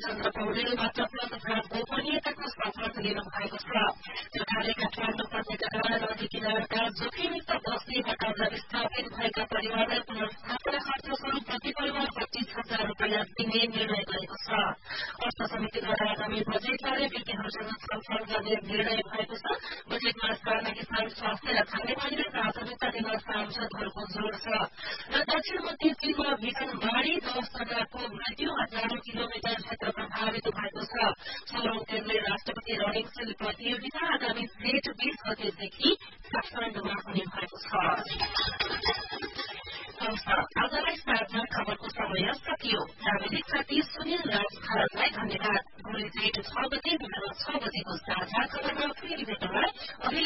रामचन्द्र पौडेलबाट पद तथा गोपनीयताको शपथ लिनु भएको छ। सरकारले काठमाडौँ उपत्यका नदी किनारका जोखिमयुक्त बस्तीबाट विस्थापित भएका परिवारलाई पुनर्स्थापना खर्च स्वरूप प्रति परिवार 25,000 रूपियाँ दिने निर्णय गरेको छ। अर्थ समितिद्वारा आगामी बजेटबारे विज्ञहरूसँग छलफल गर्ने निर्णय भएको छ। बजेटमा साना किसान, स्वास्थ्य र खानेपानीलाई प्राथमिकता दिन सांसदहरूको जोड़ छ। र दक्षिण मध्य चीनमा भीषण बाढ़ी 10 जनाको मृत्यु, 1000 किलोमिटर क्षेत्र प्रभावित भएको छ। 16औं केन्द्रीय राष्ट्रपति रनिङ सिल प्रतियोगिता आगामी जेठ 20 गतेदेखि काठमाडौँमा हुने भएको छ। आजलाई साँझमा खबरको समय सकियो। प्राविधिक साथी सुनिल राज भारतलाई धन्यवाद। भोलि जेठ 6 गते बिहान 6 बजेको साझा खबरमा फेरि भेटौँला।